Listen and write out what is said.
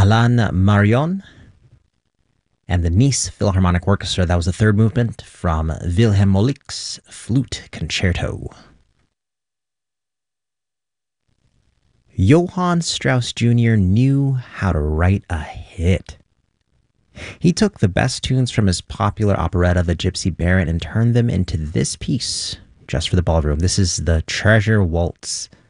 Alain Marion, and the Nice Philharmonic Orchestra. That was the third movement from Wilhelm Moelicke's Flute Concerto. Johann Strauss Jr. knew how to write a hit. He took the best tunes from his popular operetta, The Gypsy Baron, and turned them into this piece just for the ballroom. This is the Treasure Waltz